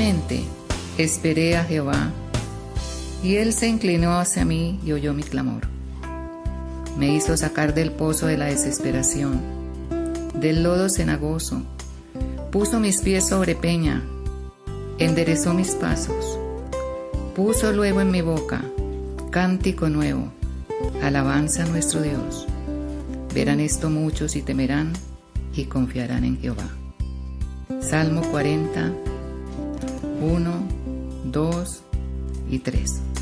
Ciertamente esperé a Jehová, y él se inclinó hacia mí y oyó mi clamor. Me hizo sacar del pozo de la desesperación, del lodo cenagoso. Puso mis pies sobre peña, enderezó mis pasos. Puso luego en mi boca cántico nuevo, alabanza a nuestro Dios. Verán esto muchos y temerán y confiarán en Jehová. Salmo 40, 1, 2 y 3.